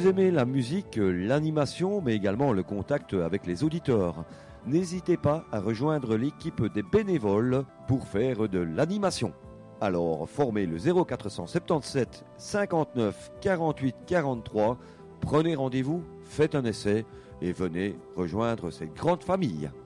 vous aimez la musique, l'animation, mais également le contact avec les auditeurs, n'hésitez pas à rejoindre l'équipe des bénévoles pour faire de l'animation. Alors, formez le 0477 59 48 43, prenez rendez-vous, faites un essai et venez rejoindre cette grande famille.